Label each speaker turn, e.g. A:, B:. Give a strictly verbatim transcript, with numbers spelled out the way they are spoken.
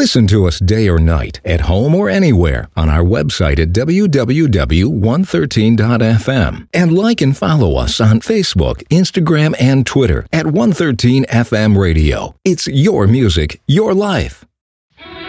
A: Listen to us day or night, at home or anywhere, on our website at w w w dot one thirteen dot f m. And like and follow us on Facebook, Instagram, and Twitter at one thirteen F M Radio. It's your music, your life.